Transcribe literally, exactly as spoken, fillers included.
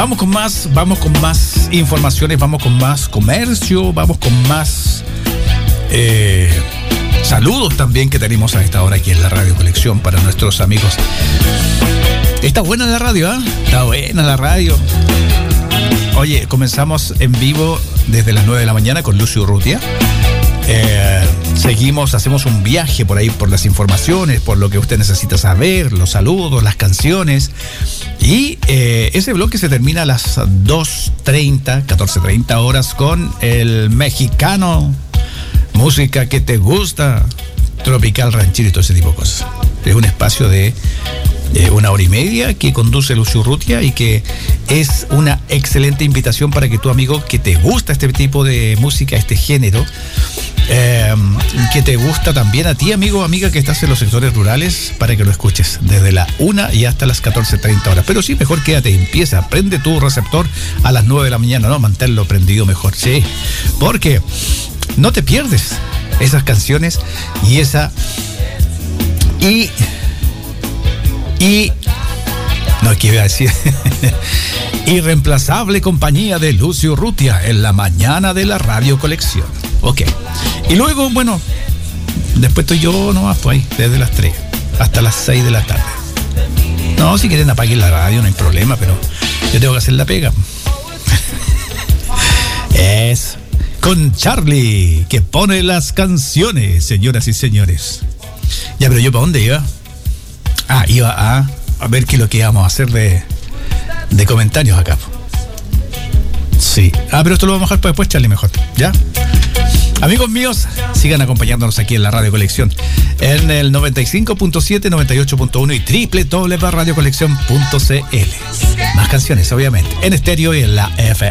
Vamos con más, vamos con más informaciones, vamos con más comercio, vamos con más eh, saludos también que tenemos a esta hora aquí en la Radio Colección para nuestros amigos. Está buena la radio, ¿eh? Está buena la radio. Oye, comenzamos en vivo desde las nueve de la mañana con Lucio Urrutia. Eh, seguimos, hacemos un viaje por ahí, por las informaciones, por lo que usted necesita saber, los saludos, las canciones. Y eh, ese bloque se termina a las dos treinta, catorce treinta horas con el mexicano, música que te gusta, tropical, ranchero y todo ese tipo de cosas. Es un espacio de eh, una hora y media que conduce Lucio Urrutia y que es una excelente invitación para que tu amigo que te gusta este tipo de música, este género, Eh, que te gusta también a ti, amigo o amiga que estás en los sectores rurales, para que lo escuches desde la una y hasta las catorce treinta horas. Pero sí, mejor quédate, empieza, prende tu receptor a las nueve de la mañana, ¿no? Manténlo prendido mejor, sí, porque no te pierdes esas canciones y esa y y no, ¿qué iba a decir? Irreemplazable compañía de Lucio Urrutia en la mañana de la Radio Colección. Ok. Y luego, bueno, después estoy yo nomás, pues ahí, desde las tres hasta las seis de la tarde. No, si quieren apaguen la radio, no hay problema, pero yo tengo que hacer la pega. Es con Charlie, que pone las canciones, señoras y señores. Ya, pero yo, ¿para dónde iba? Ah, iba a, a ver qué es lo que íbamos a hacer de, de comentarios acá. Sí. Ah, pero esto lo vamos a dejar para después, Charlie, mejor. ¿Ya? Amigos míos, sigan acompañándonos aquí en la Radio Colección en el noventa y cinco punto siete, noventa y ocho punto uno y doble u doble u doble u punto radio colección punto c l. Más canciones, obviamente, en estéreo y en la F